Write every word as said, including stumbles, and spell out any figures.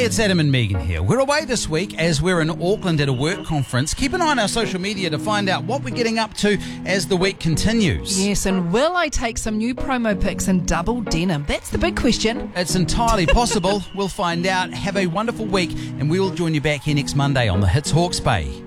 it's Adam and Megan here. We're away this week as we're in Auckland at a work conference. Keep an eye on our social media to find out what we're getting up to as the week continues. Yes, and will I take some new promo pics in double denim? That's the big question. It's entirely possible. We'll find out. Have a wonderful week, and we will join you back here next Monday on the Hits Hawke's Bay.